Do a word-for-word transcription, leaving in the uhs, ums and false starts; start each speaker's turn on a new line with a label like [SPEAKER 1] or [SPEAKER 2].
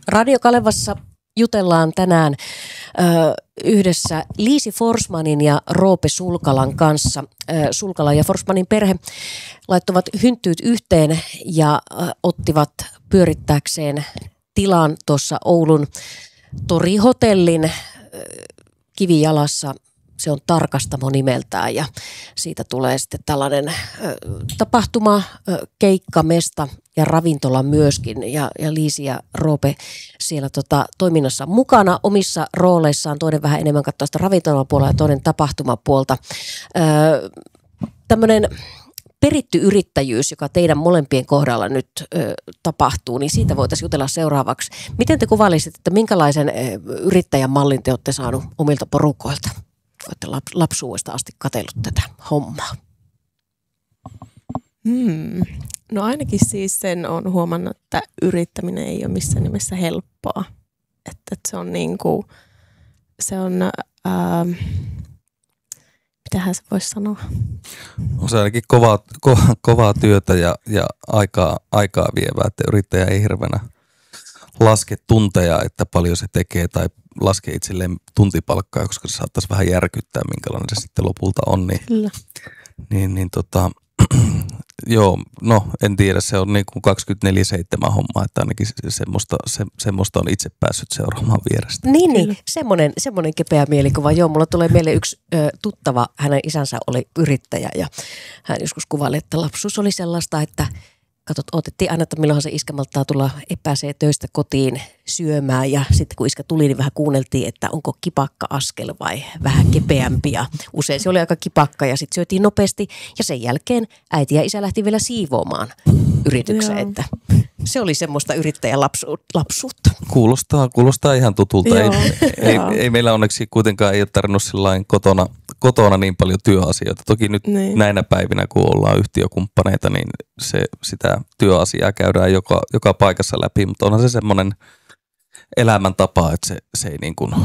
[SPEAKER 1] Radio Kalevassa jutellaan tänään ö, yhdessä Liisi Forsmanin ja Roope Sulkalan kanssa. Ö, Sulkala ja Forsmanin perhe laittoivat hynttyyt yhteen ja ö, ottivat pyörittääkseen tilan tuossa Oulun Torihotellin ö, kivijalassa. Se on Tarkastamo nimeltään ja siitä tulee sitten tällainen ö, tapahtuma, ö, keikka, mesta ja ravintola myöskin. Ja, ja Liisi ja Roope siellä tota, toiminnassa mukana omissa rooleissaan. Toinen vähän enemmän katsoo sitä ravintolapuolella ja toinen tapahtumapuolta. Ö, tämmöinen peritty yrittäjyys, joka teidän molempien kohdalla nyt ö, tapahtuu, niin siitä voitaisiin jutella seuraavaksi. Miten te kuvailisitte, että minkälaisen ö, yrittäjän mallin te olette saanut omilta porukoilta? Olette lapsuudesta asti katsellut tätä hommaa.
[SPEAKER 2] Hmm. No ainakin siis sen on huomannut, että yrittäminen ei ole missään nimessä helppoa. Että, että se on niin kuin, se on, ää, mitähän se voisi sanoa?
[SPEAKER 3] On se ainakin kovaa, ko, kovaa työtä ja, ja aikaa, aikaa vievää, että yrittäjä ei hirveänä laske tunteja, että paljon se tekee tai laske itselleen tuntipalkkaa, koska se saattaisi vähän järkyttää, minkälainen se sitten lopulta on. Niin,
[SPEAKER 2] Kyllä.
[SPEAKER 3] niin, niin tota, joo, no en tiedä, se on niin kuin kaksikymmentäneljä seitsemän homma, että ainakin semmoista, se, semmoista on itse päässyt seuraamaan vierestä.
[SPEAKER 1] Niin, niin. Semmoinen, semmoinen kepeä mielikuva. Joo, mulla tulee mieleen yksi ö, tuttava, hänen isänsä oli yrittäjä ja hän joskus kuvaili, että lapsuus oli sellaista, että katsot, otettiin aina, että milloinhan se iskä malttaa tulla epäsee töistä kotiin syömään ja sitten kun iskä tuli, niin vähän kuunneltiin, että onko kipakka askel vai vähän kepeämpi ja usein se oli aika kipakka ja sitten syötiin nopeasti ja sen jälkeen äiti ja isä lähti vielä siivoamaan yritykseen, että se oli semmoista yrittäjän lapsu- lapsuutta.
[SPEAKER 3] Kuulostaa, kuulostaa ihan tutulta.
[SPEAKER 2] Joo,
[SPEAKER 3] ei, ei, ei meillä onneksi kuitenkaan ei ole tarvinnut sillain kotona, kotona niin paljon työasioita. Toki nyt niin. Näinä päivinä, kun ollaan yhtiökumppaneita, niin se, sitä työasiaa käydään joka, joka paikassa läpi, mutta onhan se semmoinen elämäntapa, että se, se ei niin kuin